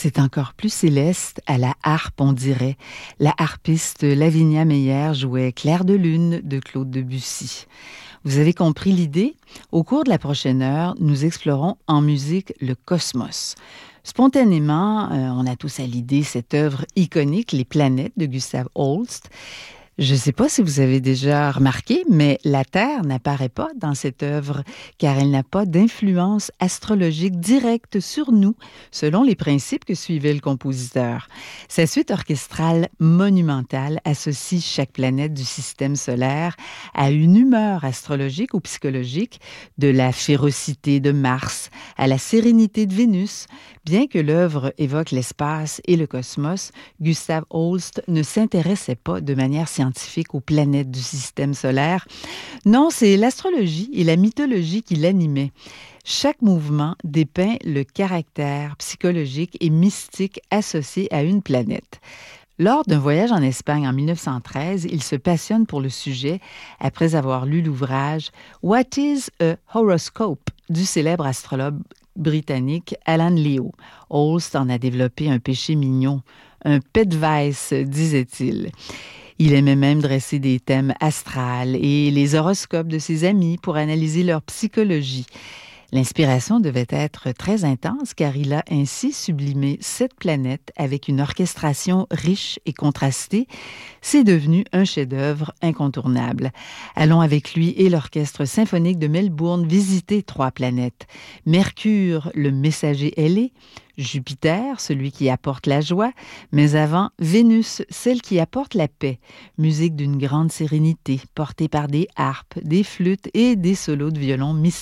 C'est encore plus céleste à la harpe, on dirait. La harpiste Lavinia Meyer jouait Clair de lune de Claude Debussy. Vous avez compris l'idée? Au cours de la prochaine heure, nous explorons en musique le cosmos. Spontanément, on a tous à l'idée cette œuvre iconique, Les planètes de Gustav Holst. Je ne sais pas si vous avez déjà remarqué, mais la Terre n'apparaît pas dans cette œuvre car elle n'a pas d'influence astrologique directe sur nous, selon les principes que suivait le compositeur. Sa suite orchestrale monumentale associe chaque planète du système solaire à une humeur astrologique ou psychologique, de la férocité de Mars à la sérénité de Vénus. Bien que l'œuvre évoque l'espace et le cosmos, Gustav Holst ne s'intéressait pas de manière scientifique aux planètes du système solaire. Non, c'est l'astrologie et la mythologie qui l'animaient. Chaque mouvement dépeint le caractère psychologique et mystique associé à une planète. Lors d'un voyage en Espagne en 1913, il se passionne pour le sujet après avoir lu l'ouvrage « What is a Horoscope » du célèbre astrologue britannique Alan Leo. Holst en a développé un péché mignon, un pet vice, disait-il. Il aimait même dresser des thèmes astrales et les horoscopes de ses amis pour analyser leur psychologie. L'inspiration devait être très intense car il a ainsi sublimé 7 planètes avec une orchestration riche et contrastée. C'est devenu un chef-d'œuvre incontournable. Allons avec lui et l'Orchestre symphonique de Melbourne visiter 3 planètes. Mercure, le messager ailé, Jupiter, celui qui apporte la joie, mais avant, Vénus, celle qui apporte la paix. Musique d'une grande sérénité, portée par des harpes, des flûtes et des solos de violon mystiques.